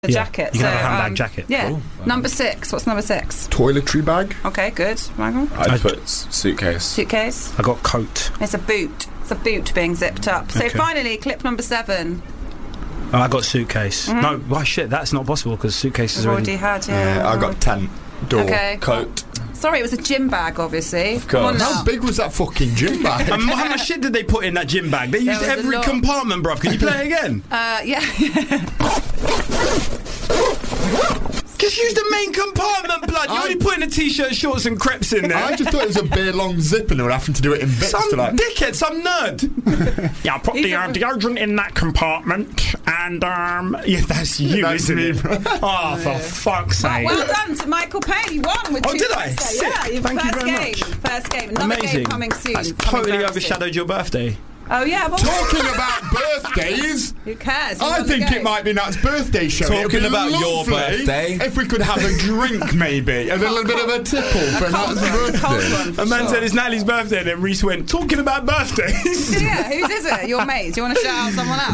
The jacket. You can have a handbag jacket. Yeah. Cool. Number 6. What's number 6? Toiletry bag. Okay, good. Michael? I'd put suitcase. Suitcase. I got coat. It's a boot. It's a boot being zipped up. So Okay. finally, clip number 7. Oh, I got suitcase. No, why shit? That's not possible because suitcases We've are already had, yeah. Yeah, I got tent. Door. Okay. Coat. Sorry, it was a gym bag, obviously. Of Come on course. now. How big was that fucking gym bag? How much shit did they put in that gym bag? They used was a every lot. compartment, bruv. Can you play it again? Yeah. Just use the main compartment, blood. You're only putting a t-shirt, shorts and crepes in there. I just thought it was a bare long zip and they were having to do it in bits. Some to like... dickhead, some nerd. Yeah, I put the He's a- deodorant in that compartment, and yeah, that's you, That's isn't me, it? bro. Oh, for fuck's sake! Well done to Michael Payne. You won with Oh, two did I? points there. Sick. Yeah, your Thank you first very game. much. First game. Another Amazing. game coming soon. That's Coming totally very overshadowed your birthday. soon. Oh, yeah. Well, Talking about birthdays, who cares? Who's I on the think game? it might be Nat's birthday show. Talking It'd be about your lovely birthday. if we could have a drink, maybe, and a little bit of a tipple for Cold Nat's one, cold birthday. one for A man sure. said it's Natalie's birthday, and then Reese went, talking about birthdays. Yeah, whose is it? Your mate. Do you want to shout out someone else?